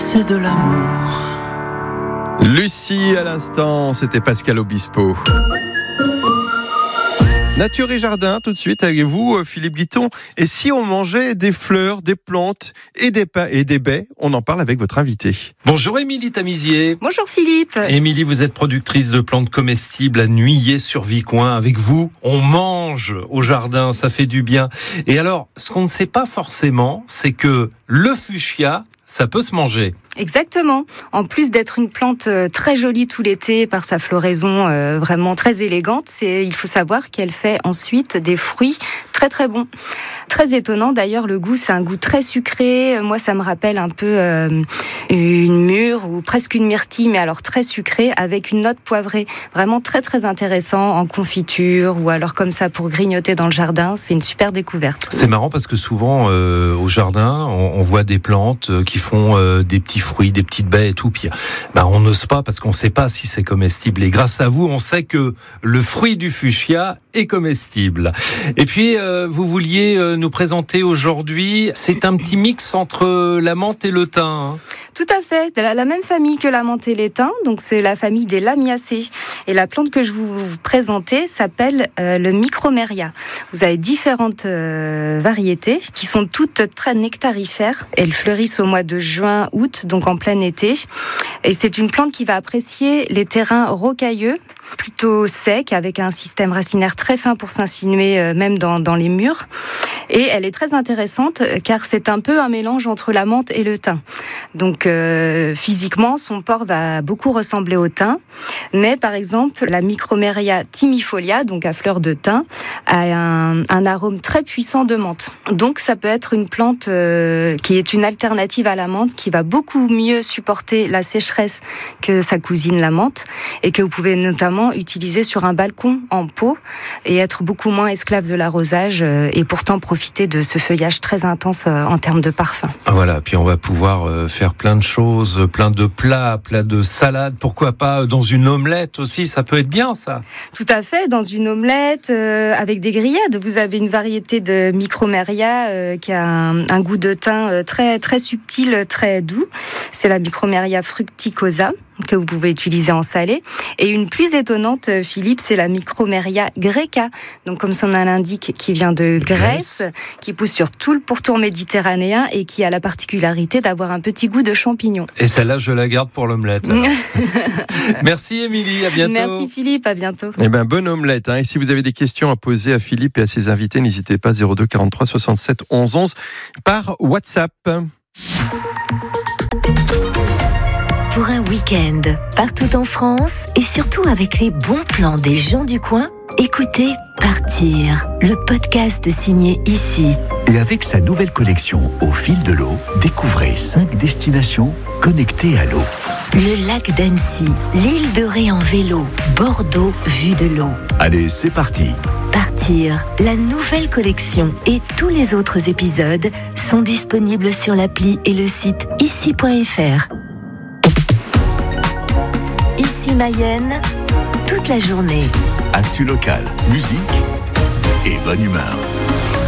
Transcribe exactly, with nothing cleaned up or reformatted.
c'est de l'amour. Lucie, à l'instant, c'était Pascal Obispo. Nature et jardin, tout de suite avec vous, Philippe Guiton. Et si on mangeait des fleurs, des plantes et des, pa- et des baies, on en parle avec votre invité. Bonjour Émilie Tamisier. Bonjour Philippe. Émilie, vous êtes productrice de plantes comestibles à Nuillé-sur-Vicoin. Avec vous, on mange au jardin, ça fait du bien. Et alors, ce qu'on ne sait pas forcément, c'est que le fuchsia, ça peut se manger. Exactement. En plus d'être une plante très jolie tout l'été par sa floraison euh, vraiment très élégante, c'est, il faut savoir qu'elle fait ensuite des fruits très très bons. Très étonnant d'ailleurs, le goût, c'est un goût très sucré. Moi, ça me rappelle un peu euh, une mûre ou presque une myrtille, mais alors très sucrée avec une note poivrée. Vraiment très très intéressant en confiture ou alors comme ça pour grignoter dans le jardin. C'est une super découverte. C'est marrant parce que souvent euh, au jardin, on, on voit des plantes qui font euh, des petits fruits, des petites baies et tout. Puis ben, on n'ose pas parce qu'on ne sait pas si c'est comestible. Et grâce à vous, on sait que le fruit du fuchsia est comestible. Et puis, euh, vous vouliez euh, nous présenter aujourd'hui, c'est un petit mix entre la menthe et le thym. Hein. Tout à fait, de la, la même famille que la menthe et l'étain, donc c'est la famille des lamiacées. Et la plante que je vous présenter s'appelle euh, le micromeria. Vous avez différentes euh, variétés qui sont toutes très nectarifères. Elles fleurissent au mois de juin, août, donc en plein été. Et c'est une plante qui va apprécier les terrains rocailleux, plutôt secs, avec un système racinaire très fin pour s'insinuer euh, même dans, dans les murs. Et elle est très intéressante car c'est un peu un mélange entre la menthe et le thym. Donc euh, physiquement, son port va beaucoup ressembler au thym, mais par exemple la Micromeria timifolia, donc à fleur de thym, a un, un arôme très puissant de menthe. Donc ça peut être une plante euh, qui est une alternative à la menthe, qui va beaucoup mieux supporter la sécheresse que sa cousine la menthe, et que vous pouvez notamment utiliser sur un balcon en pot et être beaucoup moins esclave de l'arrosage euh, et pourtant profiter de ce feuillage très intense euh, en termes de parfum. Voilà, puis on va pouvoir euh, faire plein de choses, plein de plats, plein de salades, pourquoi pas dans une omelette aussi, ça peut être bien ça. Tout à fait, dans une omelette euh, avec des grillades. Vous avez une variété de micromeria euh, qui a un, un goût de thym euh, très, très subtil, très doux. C'est la Micromeria fructicosa, que vous pouvez utiliser en salé. Et une plus étonnante, Philippe, c'est la Micromeria greca. Donc, comme son nom l'indique, qui vient de Grèce, Grèce, qui pousse sur tout le pourtour méditerranéen et qui a la particularité d'avoir un petit goût de champignon. Et celle-là, je la garde pour l'omelette. Merci Émilie, à bientôt. Merci Philippe, à bientôt. Eh ben, bonne omelette. Hein. Et si vous avez des questions à poser à Philippe et à ses invités, n'hésitez pas, zéro deux quarante-trois soixante-sept onze onze par WhatsApp. Pour un week-end, partout en France et surtout avec les bons plans des gens du coin, écoutez Partir, le podcast signé Ici. Et avec sa nouvelle collection Au fil de l'eau, découvrez cinq destinations connectées à l'eau. Le lac d'Annecy, l'île de Ré en vélo, Bordeaux vue de l'eau. Allez, c'est parti. Partir, la nouvelle collection et tous les autres épisodes sont disponibles sur l'appli et le site ici point f r. Ici Mayenne, toute la journée. Actu local, musique et bonne humeur.